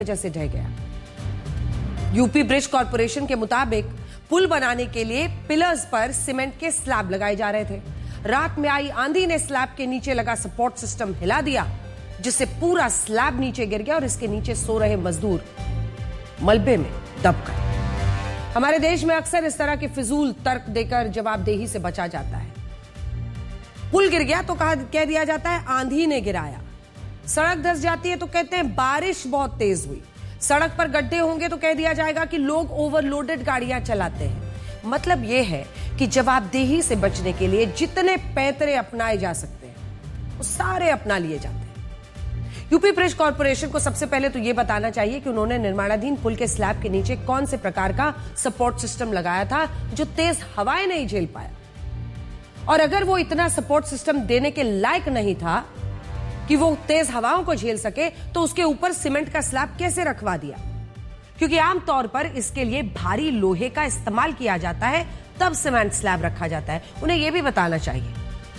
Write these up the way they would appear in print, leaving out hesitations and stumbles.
वजह से ढह गया। यूपी ब्रिज कॉर्पोरेशन के मुताबिक पुल बनाने के लिए पिलर्स पर सीमेंट के स्लैब लगाए जा रहे थे। रात में आई आंधी ने स्लैब के नीचे लगा सपोर्ट सिस्टम हिला दिया, जिससे पूरा स्लैब नीचे गिर गया और इसके नीचे सो रहे मजदूर मलबे में दब गए। हमारे देश में अक्सर इस तरह के फिजूल तर्क देकर जवाबदेही से बचा जाता है। पुल गिर गया तो कह दिया जाता है आंधी ने गिराया। सड़क धंस जाती है तो कहते हैं बारिश बहुत तेज हुई। सड़क पर गड्ढे होंगे तो कह दिया जाएगा कि लोग ओवरलोडेड गाड़ियां चलाते हैं। मतलब यह है कि जवाबदेही से बचने के लिए जितने पैंतरे अपनाए जा सकते हैं वो सारे अपना लिए जाते हैं। यूपी ब्रिज कॉर्पोरेशन को सबसे पहले तो यह बताना चाहिए कि उन्होंने निर्माणाधीन पुल के स्लैब के नीचे कौन से प्रकार का सपोर्ट सिस्टम लगाया था जो तेज हवाएं नहीं झेल पाया, और अगर वो इतना सपोर्ट सिस्टम देने के लायक नहीं था कि वो तेज हवाओं को झेल सके तो उसके ऊपर सीमेंट का स्लैब कैसे रखवा दिया? क्योंकि आमतौर पर इसके लिए भारी लोहे का इस्तेमाल किया जाता है, तब सीमेंट स्लैब रखा जाता है। उन्हें यह भी बताना चाहिए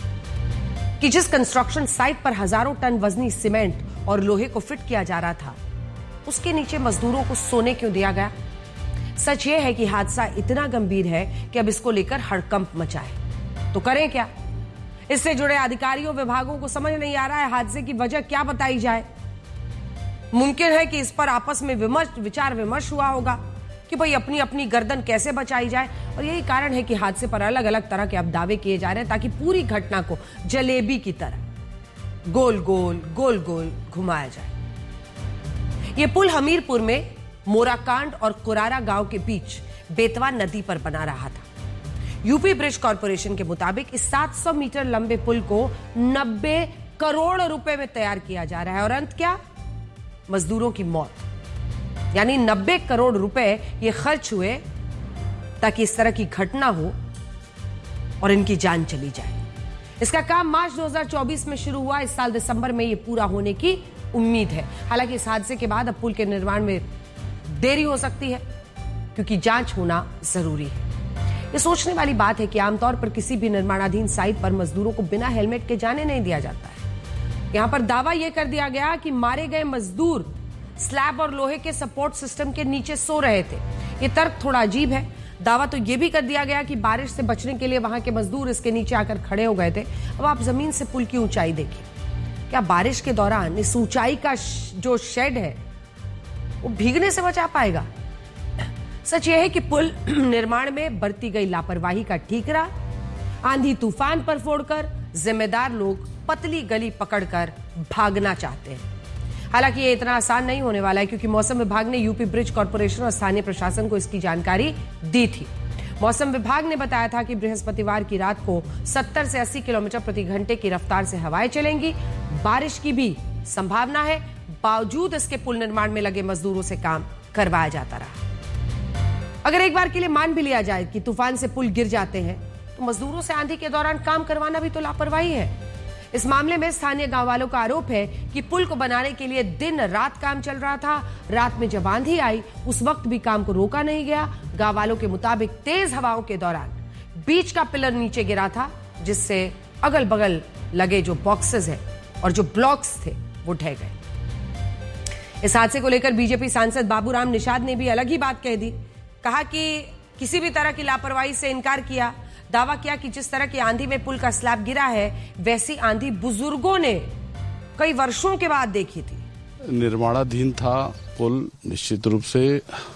कि जिस कंस्ट्रक्शन साइट पर हजारों टन वजनी सीमेंट और लोहे को फिट किया जा रहा था, उसके नीचे मजदूरों को सोने क्यों दिया गया? सच यह है कि हादसा इतना गंभीर है कि अब इसको लेकर हड़कंप मचा है। तो करें क्या? इससे जुड़े अधिकारियों विभागों को समझ नहीं आ रहा है हादसे की वजह क्या बताई जाए। मुमकिन है कि इस पर आपस में विचार विमर्श हुआ होगा कि भाई अपनी अपनी गर्दन कैसे बचाई जाए, और यही कारण है कि हादसे पर अलग अलग तरह के अब दावे किए जा रहे हैं ताकि पूरी घटना को जलेबी की तरह गोल गोल घुमाया जाए। यह पुल हमीरपुर में मोराकांड और कुरारा गांव के बीच बेतवा नदी पर बना रहा था। यूपी ब्रिज कॉर्पोरेशन के मुताबिक इस 700 मीटर लंबे पुल को 90 करोड़ रुपए में तैयार किया जा रहा है, और अंत क्या? मजदूरों की मौत। यानी 90 करोड़ रुपए ये खर्च हुए ताकि इस तरह की घटना हो और इनकी जान चली जाए। इसका काम मार्च 2024 में शुरू हुआ। इस साल दिसंबर में ये पूरा होने की उम्मीद है। हालांकि इस हादसे के बाद अब पुल के निर्माण में देरी हो सकती है, क्योंकि जांच होना जरूरी है। ये सोचने वाली बात है कि आमतौर पर किसी भी निर्माणाधीन साइट पर मजदूरों को बिना हेलमेट के जाने नहीं दिया जाता है। यहां पर दावा यह कर दिया गया कि मारे गए मजदूर स्लैब और लोहे के सपोर्ट सिस्टम के नीचे सो रहे थे। यह तर्क थोड़ा अजीब है। दावा तो यह भी कर दिया गया कि बारिश से बचने के लिए वहां के मजदूर इसके नीचे आकर खड़े हो गए थे। अब आप जमीन से पुल की ऊंचाई देखिए। क्या बारिश के दौरान इस ऊंचाई का जो शेड है वो भीगने से बचा पाएगा? सच यह है कि पुल निर्माण में बरती गई लापरवाही का ठीकरा आंधी तूफान पर फोड़कर जिम्मेदार लोग पतली गली पकड़कर भागना चाहते हैं। हालांकि ये इतना आसान नहीं होने वाला है, क्योंकि मौसम विभाग ने यूपी ब्रिज कॉर्पोरेशन और स्थानीय प्रशासन को इसकी जानकारी दी थी। मौसम विभाग ने बताया था कि बृहस्पतिवार की रात को 70 से 80 किलोमीटर प्रति घंटे की रफ्तार से हवाएं चलेंगी। बारिश की भी संभावना है। बावजूद इसके पुल निर्माण में लगे मजदूरों से काम करवाया जाता रहा। अगर एक बार के लिए मान भी लिया जाए कि तूफान से पुल गिर जाते हैं, तो मजदूरों से आंधी के दौरान काम करवाना भी तो लापरवाही है। इस मामले में स्थानीय गांव वालों का आरोप है कि पुल को बनाने के लिए दिन रात काम चल रहा था। रात में जब आंधी आई उस वक्त भी काम को रोका नहीं गया। गांव वालों के मुताबिक तेज हवाओं के दौरान बीच का पिलर नीचे गिरा था, जिससे अगल बगल लगे जो बॉक्सेस है और जो ब्लॉक्स थे वो ढह गए। इस हादसे को लेकर बीजेपी सांसद बाबूराम निषाद ने भी अलग ही बात कह दी। कहा कि किसी भी तरह की लापरवाही से इनकार किया। दावा किया कि जिस तरह की आंधी में पुल का स्लैब गिरा है, वैसी आंधी बुजुर्गों ने कई वर्षों के बाद देखी थी। निर्माणाधीन था पुल निश्चित रूप से,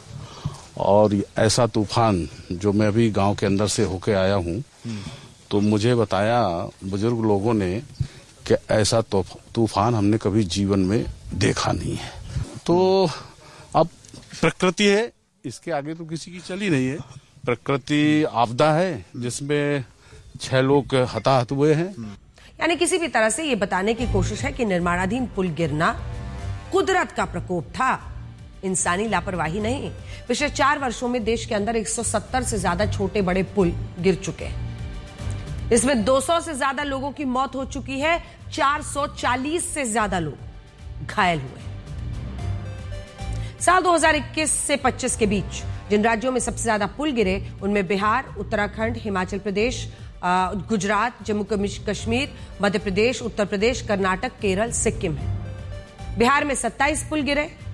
और ऐसा तूफान जो मैं अभी गांव के अंदर से होके आया हूं, तो मुझे बताया बुजुर्ग लोगों ने कि ऐसा तूफान हमने कभी जीवन में देखा नहीं है। तो अब प्रकृति है, इसके आगे तो किसी की चली नहीं है। प्रकृति आपदा है जिसमें 6 लोग हताहत हुए हैं। यानी किसी भी तरह से ये बताने की कोशिश है कि निर्माणाधीन पुल गिरना कुदरत का प्रकोप था, इंसानी लापरवाही नहीं। पिछले 4 वर्षों में देश के अंदर 170 से ज्यादा छोटे बड़े पुल गिर चुके हैं। इसमें 200 से ज्यादा लोगों की मौत हो चुकी है। 440 से ज्यादा लोग घायल हुए। साल 2021 से 25 के बीच जिन राज्यों में सबसे ज्यादा पुल गिरे उनमें बिहार, उत्तराखंड, हिमाचल प्रदेश, गुजरात, जम्मू कश्मीर, मध्य प्रदेश, उत्तर प्रदेश, कर्नाटक, केरल, सिक्किम है। बिहार में 27 पुल गिरे,